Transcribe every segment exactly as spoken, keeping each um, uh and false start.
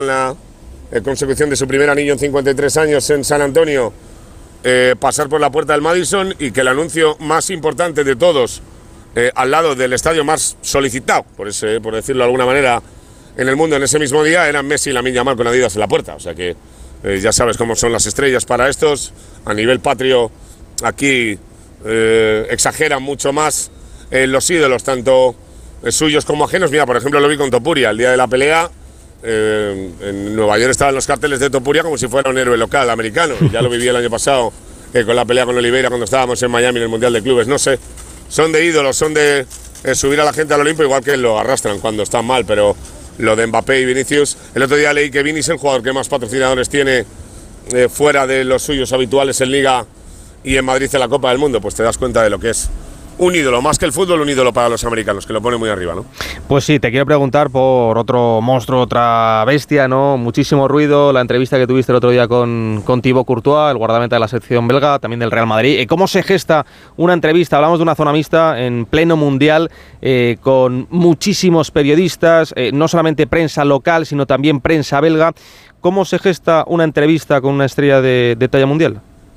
la eh, consecución de su primer anillo en cincuenta y tres años en San Antonio, eh, pasar por la puerta del Madison y que el anuncio más importante de todos, eh, al lado del estadio más solicitado, por, ese, por decirlo de alguna manera, en el mundo en ese mismo día, eran Messi y Lamine Yamal con Adidas en la puerta. O sea que eh, ya sabes cómo son las estrellas para estos. A nivel patrio, aquí eh, exageran mucho más eh, los ídolos, tanto eh, suyos como ajenos. Mira, por ejemplo, lo vi con Topuria el día de la pelea. Eh, en Nueva York estaban los carteles de Topuria como si fuera un héroe local americano. Ya lo viví el año pasado eh, con la pelea con Oliveira cuando estábamos en Miami en el Mundial de Clubes. No sé, son de ídolos, son de eh, subir a la gente al Olimpo, igual que lo arrastran cuando están mal, pero lo de Mbappé y Vinicius. El otro día leí que Vini es el jugador que más patrocinadores tiene eh, fuera de los suyos habituales en Liga y en Madrid en la Copa del Mundo. Pues te das cuenta de lo que es un ídolo, más que el fútbol, un ídolo para los americanos, que lo pone muy arriba, ¿no? Pues sí, te quiero preguntar por otro monstruo, otra bestia, ¿no? Muchísimo ruido, la entrevista que tuviste el otro día con, con Thibaut Courtois, el guardameta de la selección belga, también del Real Madrid. ¿Cómo se gesta una entrevista? Hablamos de una zona mixta en pleno mundial, eh, con muchísimos periodistas, eh, no solamente prensa local, sino también prensa belga. ¿Cómo se gesta una entrevista con una estrella de, de talla mundial?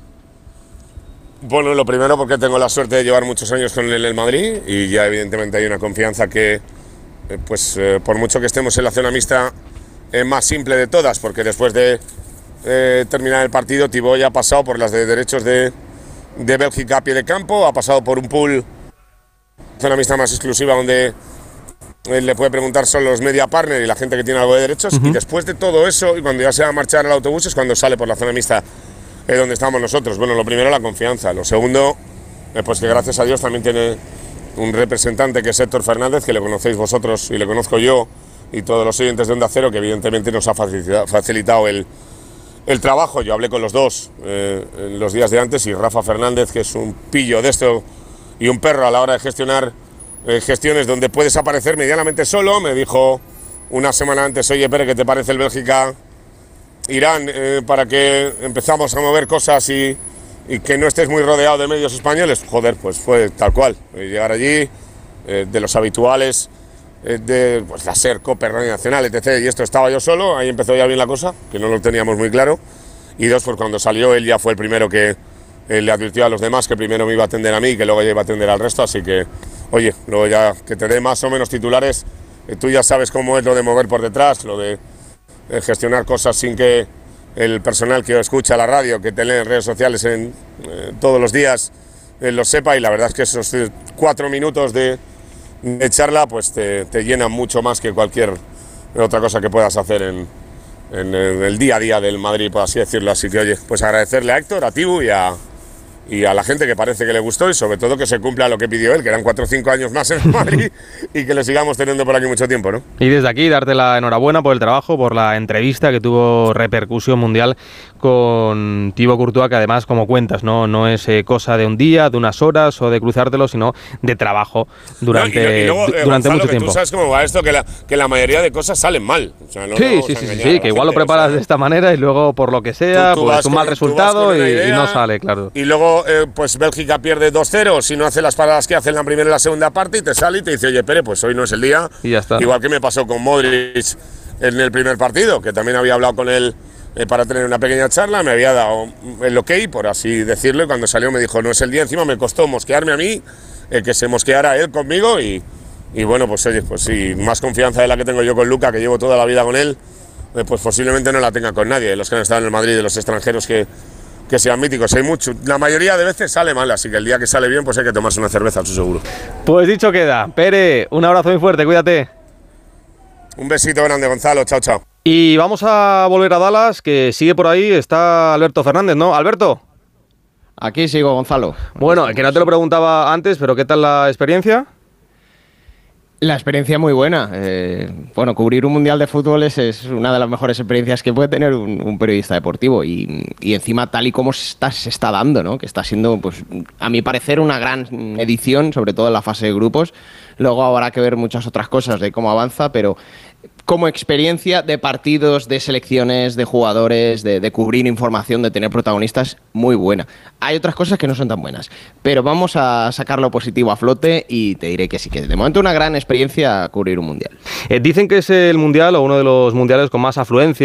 Bueno, lo primero porque tengo la suerte de llevar muchos años con él en el Madrid y ya evidentemente hay una confianza que, eh, pues eh, por mucho que estemos en la zona mixta, es más simple de todas, porque después de eh, terminar el partido, Thibaut ya ha pasado por las de derechos de, de Bélgica a pie de campo, ha pasado por un pool, zona mixta más exclusiva donde él le puede preguntar solo los media partner y la gente que tiene algo de derechos, uh-huh. Y después de todo eso, y cuando ya se va a marchar el autobús, es cuando sale por la zona mixta es donde estamos nosotros. Bueno, lo primero, la confianza. Lo segundo, eh, pues que gracias a Dios también tiene un representante que es Héctor Fernández, que le conocéis vosotros y le conozco yo y todos los oyentes de Onda Cero, que evidentemente nos ha facilitado, facilitado el, el trabajo. Yo hablé con los dos eh, en los días de antes y Rafa Fernández, que es un pillo de esto y un perro a la hora de gestionar eh, gestiones donde puedes aparecer medianamente solo, me dijo una semana antes: oye, Pere, ¿qué te parece el Bélgica Irán, eh, para que empezamos a mover cosas y, y que no estés muy rodeado de medios españoles? Joder, pues fue tal cual. Llegar allí, eh, de los habituales, eh, de pues, la SER, COPE, Radio Nacional, etcétera. Y esto estaba yo solo, ahí empezó ya bien la cosa, que no lo teníamos muy claro. Y dos, pues cuando salió él ya fue el primero que eh, le advirtió a los demás que primero me iba a atender a mí y que luego ya iba a atender al resto. Así que, oye, luego ya que te dé más o menos titulares, eh, tú ya sabes cómo es lo de mover por detrás, lo de Eh, gestionar cosas sin que el personal que escucha la radio, que te lee en redes sociales en, eh, todos los días, eh, lo sepa. Y la verdad es que esos eh, cuatro minutos de, de charla pues te, te llenan mucho más que cualquier otra cosa que puedas hacer en, en, en el día a día del Madrid, por así decirlo. Así que, oye, pues agradecerle a Héctor, a Tibu y a, y a la gente que parece que le gustó, y sobre todo que se cumpla lo que pidió él, que eran cuatro o cinco años más en Madrid y que le sigamos teniendo por aquí mucho tiempo, ¿no? Y desde aquí darte la enhorabuena por el trabajo, por la entrevista que tuvo repercusión mundial con Thibaut Courtois, que además, como cuentas, no, no es eh, cosa de un día, de unas horas o de cruzártelo, sino de trabajo durante, no, y, y luego, eh, durante Gonzalo, mucho tiempo. Tú sabes cómo va esto, que la, que la mayoría de cosas salen mal. O sea, no, sí, sí, sí, sí, sí, que igual lo preparas, o sea, de esta manera y luego por lo que sea, tú, tú pues un mal con, resultado y, idea, y no sale, claro. Y luego, eh, pues Bélgica pierde dos cero, si no hace las paradas que hace en la primera y la segunda parte, y te sale y te dice: oye, Pere, pues hoy no es el día. Y ya está. Igual que me pasó con Modric en el primer partido, que también había hablado con él eh, para tener una pequeña charla, me había dado el ok, por así decirlo, y cuando salió me dijo: no es el día. Encima me costó mosquearme a mí, eh, que se mosqueara él conmigo, y, y bueno, pues oye, pues sí, más confianza de la que tengo yo con Luka, que llevo toda la vida con él, eh, pues posiblemente no la tenga con nadie, de los que han estado en el Madrid, de los extranjeros que, que sean míticos. Hay mucho, la mayoría de veces sale mal, así que el día que sale bien, pues hay que tomarse una cerveza, eso seguro. Pues dicho queda. Pere, un abrazo muy fuerte, cuídate. Un besito grande, Gonzalo, chao, chao. Y vamos a volver a Dallas, que sigue por ahí, está Alberto Fernández, ¿no? Alberto. Aquí sigo, Gonzalo. Bueno, que no te lo preguntaba antes, pero ¿qué tal la experiencia? La experiencia muy buena. Eh, bueno, cubrir un mundial de fútbol es, es una de las mejores experiencias que puede tener un, un periodista deportivo, y, y encima tal y como se está, se está dando, ¿no? Que está siendo, pues, a mi parecer, una gran edición, sobre todo en la fase de grupos. Luego habrá que ver muchas otras cosas de cómo avanza, pero como experiencia de partidos, de selecciones, de jugadores, de, de cubrir información, de tener protagonistas, muy buena. Hay otras cosas que no son tan buenas, pero vamos a sacar lo positivo a flote y te diré que sí, que de momento una gran experiencia cubrir un mundial. Eh, dicen que es el mundial o uno de los mundiales con más afluencia